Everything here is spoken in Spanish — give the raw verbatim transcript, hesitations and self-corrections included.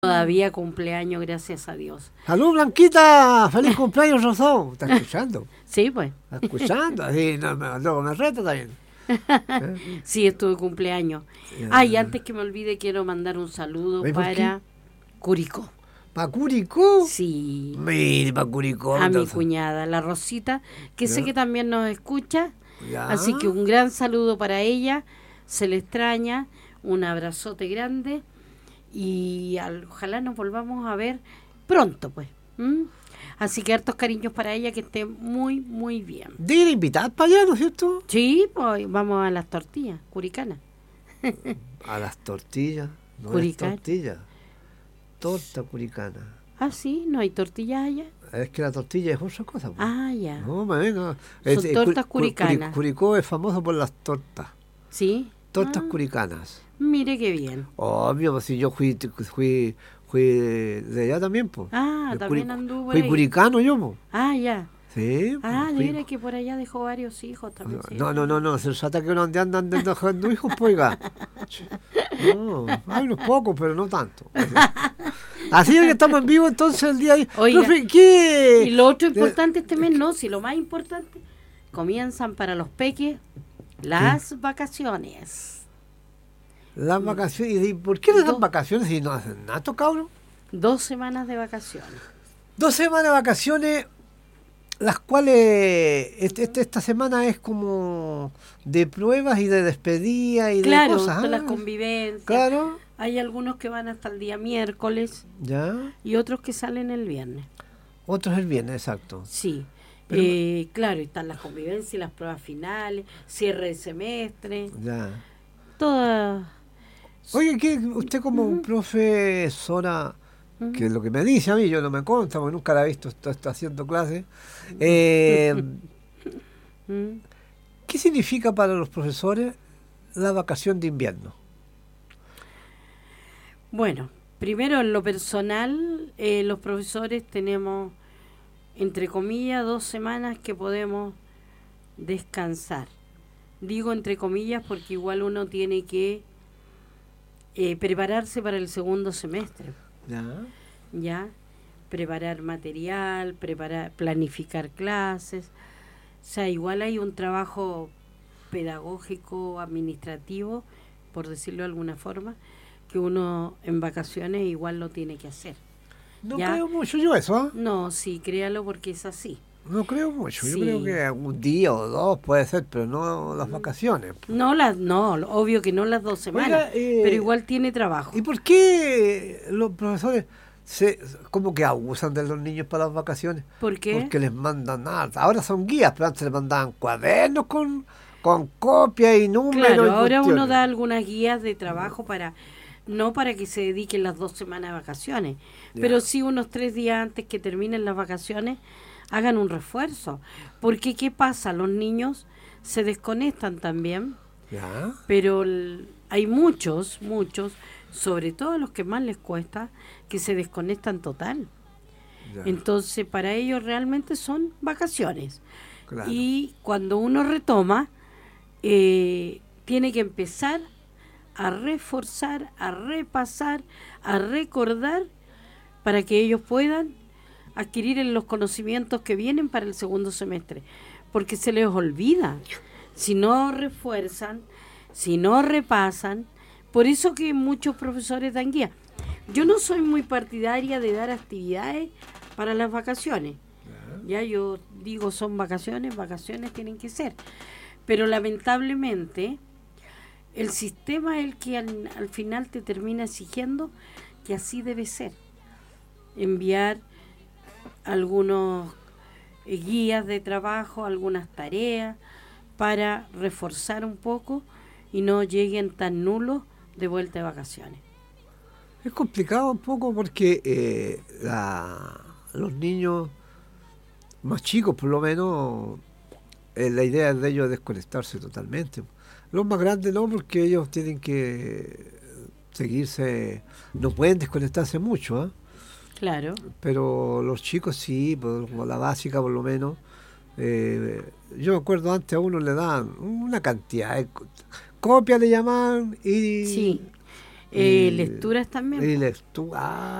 Todavía cumpleaños, gracias a Dios. ¡Salud, Blanquita! ¡Feliz cumpleaños, Rosó! ¿Estás escuchando? Sí, pues. ¿Estás escuchando? Sí, no, me, luego me reto también. ¿Eh? Sí, estuve cumpleaños. Ah, y antes que me olvide, quiero mandar un saludo para Curicó. ¿Para Curicó? Sí. Mire, para Curicó. A entonces. mi cuñada, la Rosita, que ¿Ya? sé que también nos escucha. ¿Ya? Así que un gran saludo para ella. Se le extraña. Un abrazote grande. Y al, ojalá nos volvamos a ver pronto, pues. ¿Mm? Así que hartos cariños para ella, que esté muy, muy bien. Dile invitar para allá, ¿no es cierto? Sí, pues vamos a las tortillas curicanas. A las tortillas. No Curicana. es tortilla. Torta curicana. Ah, sí, no hay tortillas allá. Es que la tortilla es otra cosa. Pues. Ah, ya. No, me venga. Son Este, tortas Curi- curicanas. Curi- Curicó es famoso por las tortas. Sí. Tortas Ah, curicanas. mire qué bien. Obvio, pues si yo fui, fui, fui de allá también, pues. Ah, De también Curi- anduvo por Fui ahí. curicano yo, pues. Ah, ya. Sí. Ah, pues, de fui- veras que por allá dejó varios hijos también. sí. No, no, no, no, se trata que uno ande andan dejando hijos, pues, oiga. No, hay unos pocos, pero no tanto. Así es que estamos en vivo entonces el día de hoy. Oiga, Profe, ¿qué? Y lo otro importante este mes, no, si lo más importante, comienzan para los peques las vacaciones. Las vacaciones. ¿Y por qué les dan Do- vacaciones si no hacen nada, cabrón? Dos semanas de vacaciones. Dos semanas de vacaciones, las cuales este, este- esta semana es como de pruebas y de despedida y Claro, de cosas. todas las ¿ah? convivencias. Claro, Hay algunos que van hasta el día miércoles ya. y otros que salen el viernes. Otros el viernes, exacto. Sí. Pero- Eh, claro, están las convivencias, las pruebas finales, cierre de semestre, Ya. todas. Oye, ¿qué, usted como profesora, Ujú. que es lo que me dice a mí, yo no me consta, porque nunca la he visto, está, está haciendo clases, eh, ¿Mm? ¿qué significa para los profesores la vacación de invierno? Bueno, primero en lo personal, eh, los profesores tenemos, entre comillas, dos semanas que podemos descansar. Digo entre comillas porque igual uno tiene que eh, prepararse para el segundo semestre, Ya. ¿ya? Preparar material, preparar, planificar clases. O sea, igual hay un trabajo pedagógico, administrativo, por decirlo de alguna forma, que uno en vacaciones igual lo tiene que hacer. No Ya. creo mucho yo eso, ¿ah? No, sí, créalo porque es así. No creo mucho. Yo Sí. creo que un día o dos puede ser, pero no las vacaciones. No, las, no, obvio que no las dos semanas, Oiga, eh, pero igual tiene trabajo. ¿Y por qué los profesores se como que abusan de los niños para las vacaciones? ¿Por qué? Porque les mandan nada. Ahora son guías, pero antes les mandaban cuadernos con, con copias y números. Claro, y ahora uno cuestiones. da algunas guías de trabajo para, no para que se dediquen las dos semanas de vacaciones, Ya. pero sí unos tres días antes que terminen las vacaciones, hagan un refuerzo. Porque, ¿qué pasa? Los niños se desconectan también, Ya. pero el- hay muchos, muchos, sobre todo a los que más les cuesta, que se desconectan total. Ya. Entonces, para ellos realmente son vacaciones. Claro. Y cuando uno retoma, eh, tiene que empezar a reforzar, a repasar, a recordar para que ellos puedan adquirir en los conocimientos que vienen para el segundo semestre. Porque se les olvida. Si no refuerzan, si no repasan, por eso que muchos profesores dan guía. Yo no soy muy partidaria de dar actividades para las vacaciones. Ya yo digo, son vacaciones, vacaciones tienen que ser. Pero lamentablemente, el sistema es el que al, al final te termina exigiendo que así debe ser. Enviar algunos eh, guías de trabajo, algunas tareas, para reforzar un poco y no lleguen tan nulos de vuelta de vacaciones. Es complicado un poco porque eh, la, los niños más chicos, por lo menos, eh, la idea de ellos es desconectarse totalmente. Los más grandes no, porque ellos tienen que seguirse, no pueden desconectarse mucho, ¿eh? Claro. Pero los chicos sí, por, por la básica por lo menos. Eh, yo me acuerdo antes a uno le daban una cantidad de co- copias, le llamaban y... Sí. Eh, Y- lecturas también. Y lectura.